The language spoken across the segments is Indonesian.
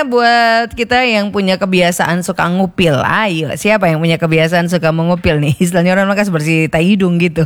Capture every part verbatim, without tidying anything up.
buat kita yang punya kebiasaan suka ngupil. Ayo, siapa yang punya kebiasaan suka mengupil nih? Istilahnya orang Makassar bersih tai hidung gitu.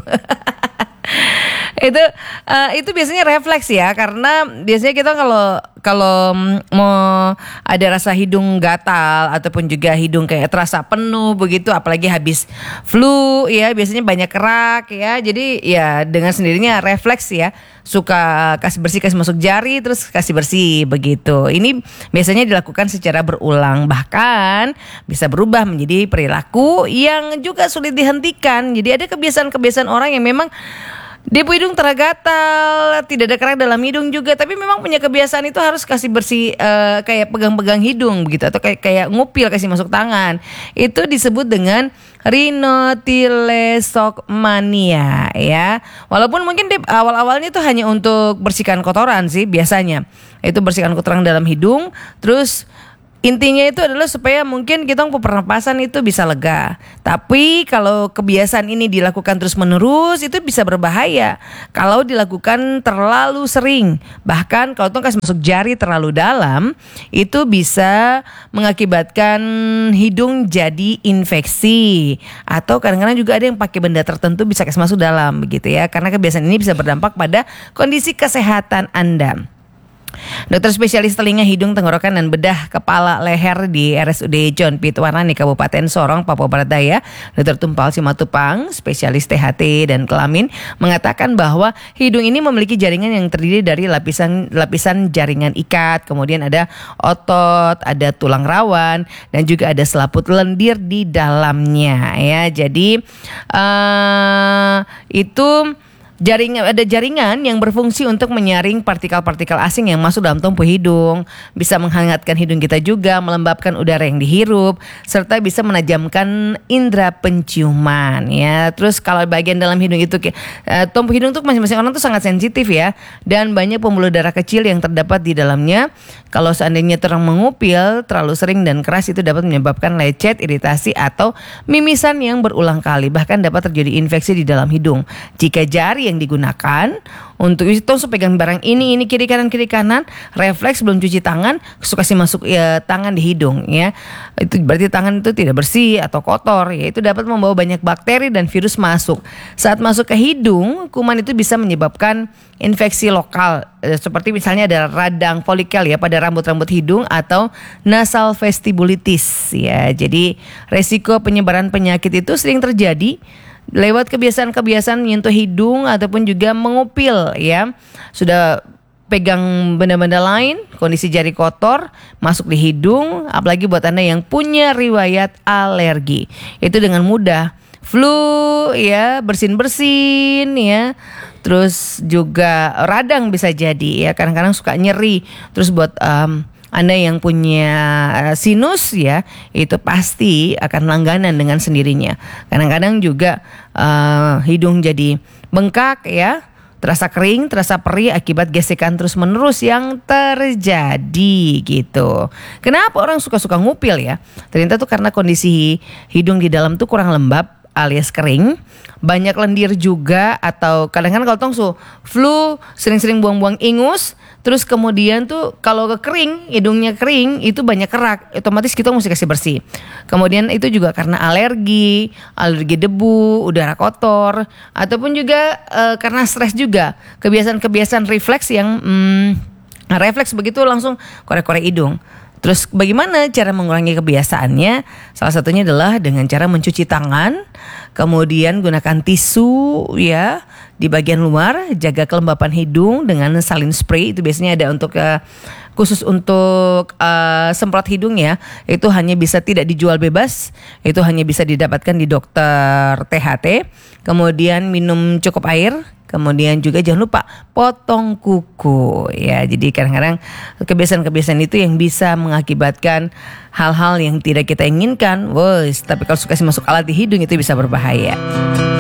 itu uh, itu biasanya refleks ya, karena biasanya kita kalau kalau mau ada rasa hidung gatal ataupun juga hidung kayak terasa penuh begitu, apalagi habis flu ya, biasanya banyak kerak ya, jadi ya dengan sendirinya refleks ya, suka kasih bersih kasih masuk jari terus kasih bersih begitu. Ini biasanya dilakukan secara berulang, bahkan bisa berubah menjadi perilaku yang juga sulit dihentikan. Jadi ada kebiasaan-kebiasaan orang yang memang di hidung tergatal, tidak ada kerak dalam hidung juga, tapi memang punya kebiasaan itu harus kasih bersih uh, kayak pegang-pegang hidung begitu, atau kayak kayak ngupil kasih masuk tangan. Itu disebut dengan rhinotilesomania ya. Walaupun mungkin di awal-awalnya itu hanya untuk bersihkan kotoran sih biasanya. Itu bersihkan kotoran dalam hidung, terus intinya itu adalah supaya mungkin kita pernapasan itu bisa lega. Tapi kalau kebiasaan ini dilakukan terus menerus itu bisa berbahaya kalau dilakukan terlalu sering. Bahkan kalau tong kasih masuk jari terlalu dalam, itu bisa mengakibatkan hidung jadi infeksi. Atau kadang-kadang juga ada yang pakai benda tertentu bisa kasih masuk dalam begitu ya. Karena kebiasaan ini bisa berdampak pada kondisi kesehatan Anda. Dokter spesialis telinga, hidung, tenggorokan, dan bedah kepala leher di R S U D John Pitwarnani Kabupaten Sorong, Papua Barat Daya, Dokter Tumpal Simatupang, spesialis T H T dan kelamin, mengatakan bahwa hidung ini memiliki jaringan yang terdiri dari lapisan lapisan jaringan ikat, kemudian ada otot, ada tulang rawan, dan juga ada selaput lendir di dalamnya ya. Jadi uh, itu Jaringan, ada jaringan yang berfungsi untuk menyaring partikel-partikel asing yang masuk dalam tumpu hidung, bisa menghangatkan hidung kita juga, melembabkan udara yang dihirup, serta bisa menajamkan indera penciuman ya. Terus kalau bagian dalam hidung itu, uh, tumpu hidung tuh masing-masing orang tuh sangat sensitif ya, dan banyak pembuluh darah kecil yang terdapat di dalamnya. Kalau seandainya terang mengupil terlalu sering dan keras, itu dapat menyebabkan lecet, iritasi, atau mimisan yang berulang kali. Bahkan dapat terjadi infeksi di dalam hidung. Jika jari yang digunakan untuk itu pegang barang ini ini kiri kanan kiri kanan, refleks belum cuci tangan, suka kasih masuk ya, tangan di hidung ya, itu berarti tangan itu tidak bersih atau kotor ya, itu dapat membawa banyak bakteri dan virus masuk. Saat masuk ke hidung, kuman itu bisa menyebabkan infeksi lokal eh, seperti misalnya ada radang folikel ya pada rambut-rambut hidung atau nasal vestibulitis ya. Jadi resiko penyebaran penyakit itu sering terjadi lewat kebiasaan-kebiasaan menyentuh hidung ataupun juga mengupil ya. Sudah pegang benda-benda lain, kondisi jari kotor masuk di hidung, apalagi buat Anda yang punya riwayat alergi. Itu dengan mudah flu ya, bersin-bersin ya. Terus juga radang bisa jadi ya, kadang-kadang suka nyeri. Terus buat um, Anda yang punya sinus ya, itu pasti akan langganan dengan sendirinya. Kadang-kadang juga uh, hidung jadi bengkak ya, terasa kering, terasa perih akibat gesekan terus-menerus yang terjadi gitu. Kenapa orang suka-suka ngupil ya? Ternyata tuh karena kondisi hidung di dalam tuh kurang lembab alias kering, banyak lendir juga, atau kadang-kadang kalau tong su flu sering-sering buang-buang ingus, terus kemudian tuh kalau ke kering, hidungnya kering, itu banyak kerak, otomatis kita mesti kasih bersih. Kemudian itu juga karena alergi, alergi debu, udara kotor, ataupun juga e, karena stres juga, kebiasaan-kebiasaan refleks yang hmm, refleks begitu langsung korek-korek hidung. Terus bagaimana cara mengurangi kebiasaannya? Salah satunya adalah dengan cara mencuci tangan, kemudian gunakan tisu ya di bagian luar, jaga kelembapan hidung dengan salin spray, itu biasanya ada untuk uh, khusus untuk uh, semprot hidung ya. Itu hanya bisa tidak dijual bebas, itu hanya bisa didapatkan di dokter T H T. Kemudian minum cukup air. Kemudian juga jangan lupa potong kuku ya. Jadi kadang-kadang kebiasaan-kebiasaan itu yang bisa mengakibatkan hal-hal yang tidak kita inginkan. Wes, tapi kalau suka masuk alat di hidung itu bisa berbahaya.